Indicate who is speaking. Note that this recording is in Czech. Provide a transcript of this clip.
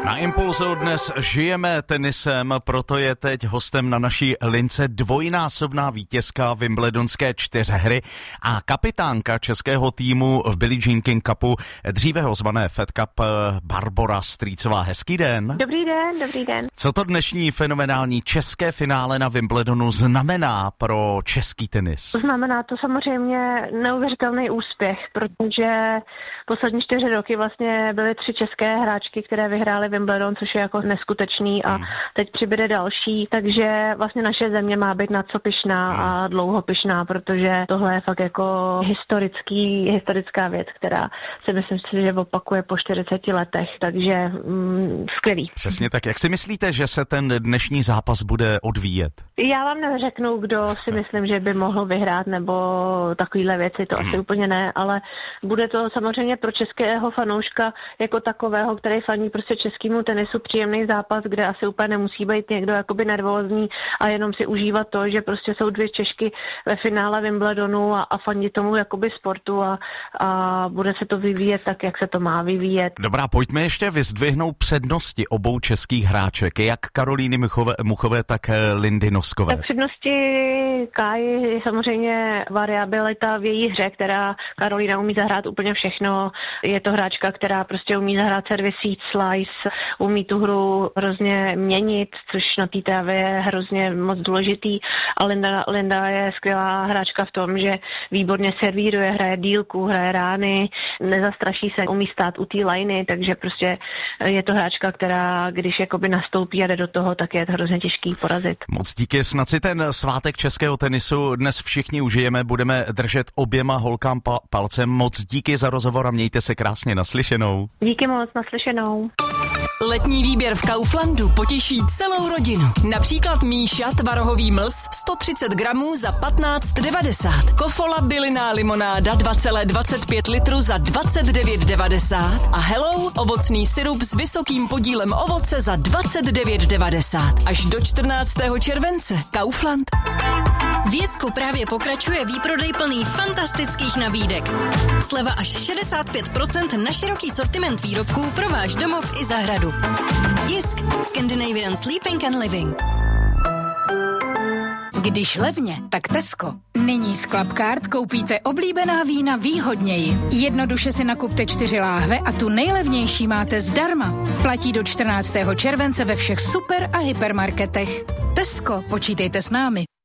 Speaker 1: Na Impulsu dnes žijeme tenisem, proto je teď hostem na naší lince dvojnásobná vítězka wimbledonské čtyřhry a kapitánka českého týmu v Billie Jean King Cupu, dříve ho zvané Fed Cup, Barbora Strýcová. Hezký den.
Speaker 2: Dobrý den, dobrý den.
Speaker 1: Co to dnešní fenomenální české finále na Wimbledonu znamená pro český tenis?
Speaker 2: Znamená to samozřejmě neuvěřitelný úspěch, protože poslední 4 roky vlastně byly 3 české hráčky, které vyhrály Wimbledon, což je jako neskutečný a teď přibude další, takže vlastně naše země má být na co pyšná a dlouho pyšná, protože tohle je fakt jako historická věc, která si myslím, že opakuje po 40 letech, takže skvělý.
Speaker 1: Přesně tak. Jak si myslíte, že se ten dnešní zápas bude odvíjet?
Speaker 2: Já vám neřeknu, kdo si myslím, že by mohl vyhrát, nebo takovýhle věci, to asi úplně ne, ale bude to samozřejmě pro českého fanouška jako takového, který faní prostě českému tenisu, příjemný zápas, kde asi úplně nemusí být někdo jakoby nervózní a jenom si užívat to, že prostě jsou 2 Češky ve finále Wimbledonu a fandí tomu jakoby sportu a bude se to vyvíjet tak, jak se to má vyvíjet.
Speaker 1: Dobrá, pojďme ještě vyzdvihnout přednosti obou českých hráček, jak Karolíny Muchové, tak Lindy Noskové.
Speaker 2: Tak přednosti Káji je samozřejmě variabilita v její hře, která Karolína umí zahrát úplně všechno. Je to hráčka, která prostě umí zahrát servis, slice, umí tu hru hrozně měnit, což na té trávě je hrozně moc důležitý. A Linda je skvělá hráčka v tom, že výborně servíruje, hraje dílku, hraje rány, nezastraší se, umí stát u té liney, takže prostě je to hráčka, která když jakoby nastoupí a jde do toho, tak je to hrozně těžký porazit.
Speaker 1: Moc díky, snad si ten svátek českého tenisu dnes všichni užijeme, budeme držet oběma holkám palcem. Moc díky za rozhovor a mějte se krásně, naslyšenou.
Speaker 2: Díky moc, naslyšenou.
Speaker 3: Letní výběr v Kauflandu potěší celou rodinu. Například Míša tvarohový mlz 130 gramů za 15,90. Kofola bylinná limonáda 2,25 litru za 29,90. A Hello ovocný sirup s vysokým podílem ovoce za 29,90. Až do 14. července. Kaufland.
Speaker 4: V Jisku právě pokračuje výprodej plný fantastických nabídek. Sleva až 65% na široký sortiment výrobků pro váš domov i zahradu. Jisk. Scandinavian Sleeping and Living.
Speaker 5: Když levně, tak Tesco. Nyní z Clubcard koupíte oblíbená vína výhodněji. Jednoduše si nakupte 4 láhve a tu nejlevnější máte zdarma. Platí do 14. července ve všech super a hypermarketech. Tesco, počítejte s námi.